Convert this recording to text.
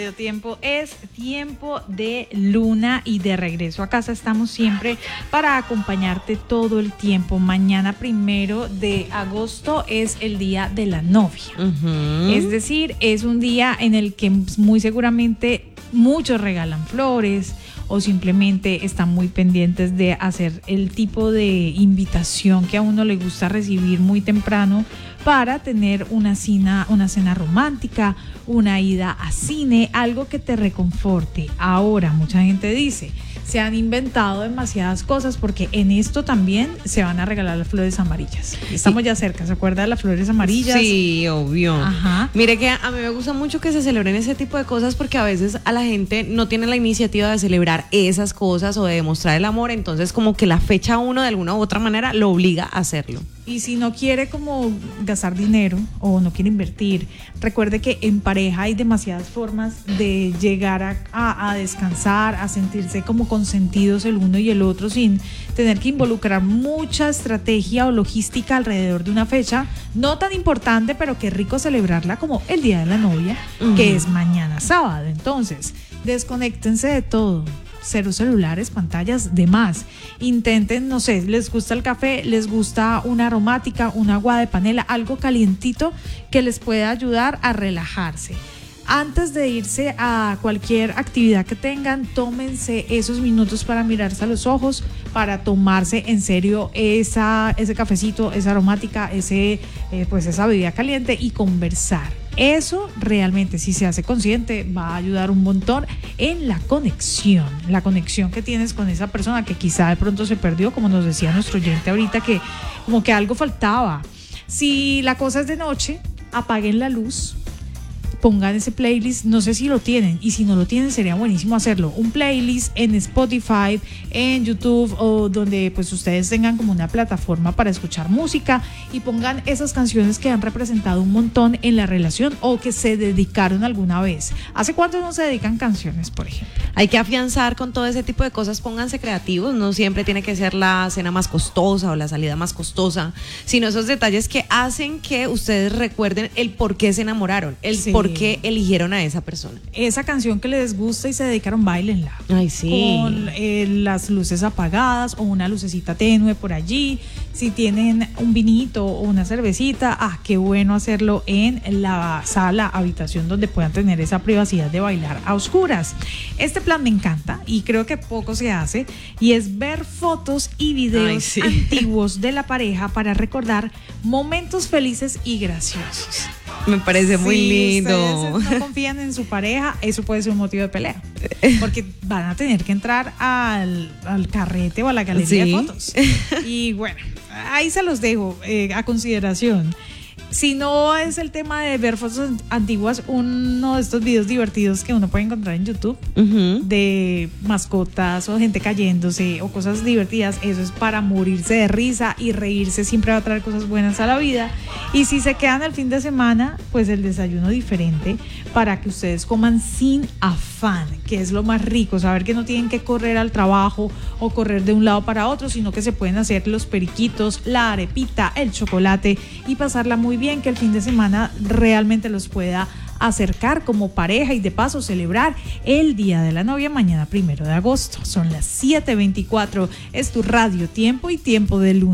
Radio Tiempo es tiempo de luna y de regreso a casa. Estamos siempre para acompañarte todo el tiempo. Mañana 1 de agosto es el día de la novia. Es decir, es un día en el que muy seguramente muchos regalan flores o simplemente están muy pendientes de hacer el tipo de invitación que a uno le gusta recibir muy temprano para tener una cena romántica, una ida a cine, algo que te reconforte. Ahora, mucha gente dice, se han inventado demasiadas cosas porque en esto también se van a regalar las flores amarillas. Estamos ya cerca, ¿se acuerda de las flores amarillas? Sí, obvio. Ajá. Mire que a mí me gusta mucho que se celebren ese tipo de cosas porque a veces a la gente no tiene la iniciativa de celebrar esas cosas o de demostrar el amor, entonces como que la fecha uno de alguna u otra manera lo obliga a hacerlo. Y si no quiere como gastar dinero o no quiere invertir, recuerde que en pareja hay demasiadas formas de llegar a descansar, a sentirse como consentidos el uno y el otro sin tener que involucrar mucha estrategia o logística alrededor de una fecha no tan importante, pero que rico celebrarla como el Día de la Novia, que es mañana sábado. Entonces, desconéctense de todo. Cero celulares, pantallas, demás. Intenten, no sé, les gusta el café, les gusta una aromática, un agua de panela, algo calientito que les pueda ayudar a relajarse. Antes de irse a cualquier actividad que tengan, tómense esos minutos para mirarse a los ojos, para tomarse en serio ese cafecito, esa aromática, esa bebida caliente y conversar. Eso realmente, si se hace consciente, va a ayudar un montón en la conexión que tienes con esa persona que quizá de pronto se perdió, como nos decía nuestro oyente ahorita, que como que algo faltaba. Si la cosa es de noche, apaguen la luz, pongan ese playlist, no sé si lo tienen, y si no lo tienen sería buenísimo hacerlo, un playlist en Spotify, en YouTube o donde pues ustedes tengan como una plataforma para escuchar música y pongan esas canciones que han representado un montón en la relación o que se dedicaron alguna vez. ¿Hace cuánto no se dedican canciones, por ejemplo? Hay que afianzar con todo ese tipo de cosas, pónganse creativos, no siempre tiene que ser la cena más costosa o la salida más costosa, sino esos detalles que hacen que ustedes recuerden el por qué se enamoraron, el por qué eligieron a esa persona. Esa canción que les gusta y se dedicaron, báilenla. Ay, sí. Con las luces apagadas o una lucecita tenue por allí. Si tienen un vinito o una cervecita, qué bueno hacerlo en la sala, habitación donde puedan tener esa privacidad de bailar a oscuras. Este plan me encanta y creo que poco se hace y es ver fotos y videos antiguos de la pareja para recordar momentos felices y graciosos. Me parece muy lindo. Si ustedes no confían en su pareja, eso puede ser un motivo de pelea, porque van a tener que entrar al carrete o a la galería de fotos. Y bueno, ahí se los dejo a consideración. Si no es el tema de ver fotos antiguas, uno de estos videos divertidos que uno puede encontrar en YouTube de mascotas o gente cayéndose o cosas divertidas, eso es para morirse de risa y reírse, siempre va a traer cosas buenas a la vida. Y si se quedan el fin de semana, pues el desayuno diferente para que ustedes coman sin afán, que es lo más rico, saber que no tienen que correr al trabajo o correr de un lado para otro, sino que se pueden hacer los periquitos, la arepita, el chocolate y pasarla muy bien, que el fin de semana realmente los pueda acercar como pareja y de paso celebrar el Día de la Novia mañana 1 de agosto. Son las 7:24, es tu Radio Tiempo y Tiempo de Luna.